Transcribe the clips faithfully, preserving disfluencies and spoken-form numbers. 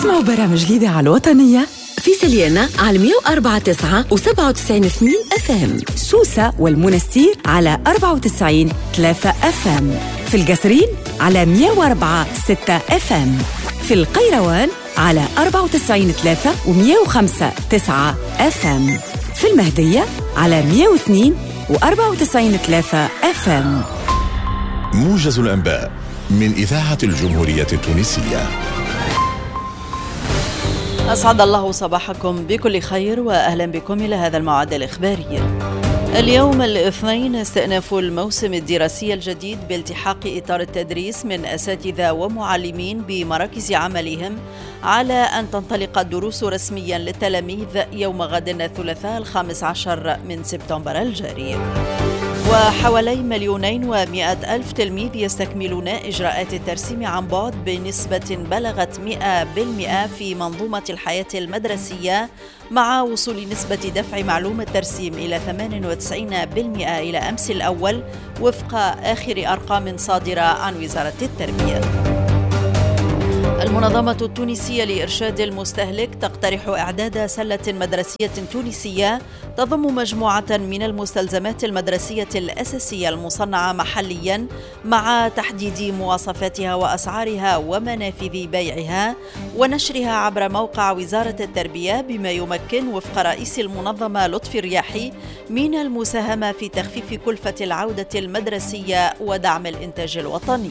تسمعوا برامج الإذاعة الوطنية في سليانة على مية وأربعة تسعة وسبعة وتسعين اثنين اف ام، سوسة والمنستير على أربعة وتسعين ثلاثة اف ام، في القصرين على مية وأربعة ستة اف ام، في القيروان على أربعة وتسعين ثلاثة ومية وخمسة تسعة اف ام، في المهدية على مية واثنين وأربعة وتسعين ثلاثة اف ام. موجز الأنباء من إذاعة الجمهورية التونسية. أسعد الله صباحكم بكل خير وأهلا بكم إلى هذا الموعد الإخباري. اليوم الاثنين استئناف الموسم الدراسي الجديد بالتحاق إطار التدريس من أساتذة ومعلمين بمراكز عملهم، على أن تنطلق الدروس رسميا للتلاميذ يوم غد الثلاثاء الخامس عشر من سبتمبر الجاري. وحوالي مليونين ومئة ألف تلميذ يستكملون إجراءات الترسيم عن بعد بنسبة بلغت مئة بالمئة في منظومة الحياة المدرسية، مع وصول نسبة دفع معلومة الترسيم إلى ثمانية وتسعين بالمئة إلى أمس الأول، وفق آخر أرقام صادرة عن وزارة التربية. المنظمة التونسية لإرشاد المستهلك تقترح إعداد سلة مدرسية تونسية تضم مجموعة من المستلزمات المدرسية الأساسية المصنعة محلياً، مع تحديد مواصفاتها وأسعارها ومنافذ بيعها ونشرها عبر موقع وزارة التربية، بما يمكن وفق رئيس المنظمة لطفي الرياحي من المساهمة في تخفيف كلفة العودة المدرسية ودعم الإنتاج الوطني.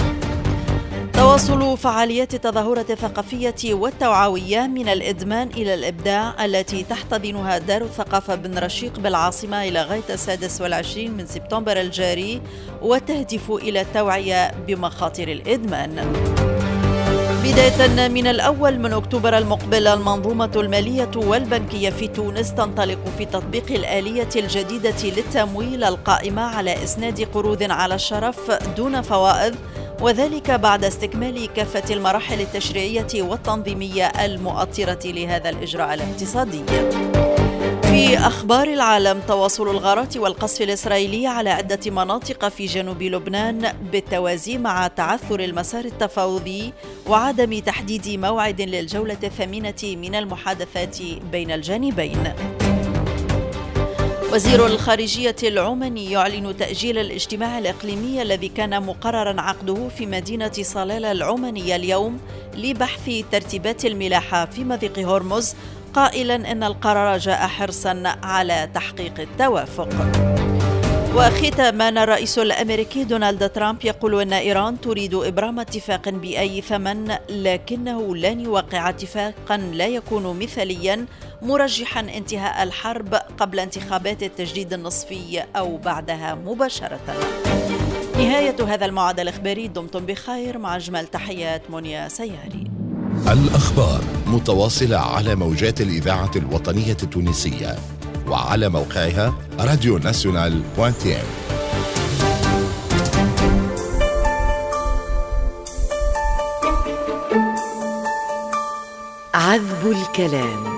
تواصل فعاليات التظاهرة الثقافية والتوعوية من الإدمان إلى الإبداع التي تحتضنها دار الثقافة بن رشيق بالعاصمة إلى غاية السادس والعشرين من سبتمبر الجاري، وتهدف إلى التوعية بمخاطر الإدمان. بداية من الأول من أكتوبر المقبل، المنظومة المالية والبنكية في تونس تنطلق في تطبيق الآلية الجديدة للتمويل القائمة على إسناد قروض على الشرف دون فوائد، وذلك بعد استكمال كافة المراحل التشريعية والتنظيمية المؤطرة لهذا الإجراء الاقتصادي. في أخبار العالم، تواصل الغارات والقصف الإسرائيلي على عدة مناطق في جنوب لبنان بالتوازي مع تعثر المسار التفاوضي وعدم تحديد موعد للجولة الثامنة من المحادثات بين الجانبين. وزير الخارجية العماني يعلن تأجيل الاجتماع الإقليمي الذي كان مقررا عقده في مدينة صلالة العمانية اليوم لبحث ترتيبات الملاحة في مضيق هرمز، قائلا إن القرار جاء حرصا على تحقيق التوافق. وختاما، الرئيس الأمريكي دونالد ترامب يقول أن إيران تريد إبرام اتفاق بأي ثمن، لكنه لن يوقع اتفاقا لا يكون مثاليا، مرجحا انتهاء الحرب قبل انتخابات التجديد النصفي أو بعدها مباشرة. نهاية هذا الموعد الإخباري، دمتم بخير، مع أجمل تحيات منيا سياري. الأخبار متواصلة على موجات الإذاعة الوطنية التونسية وعلى موقعها راديو ناسيونال دوت ام. عذب الكلام.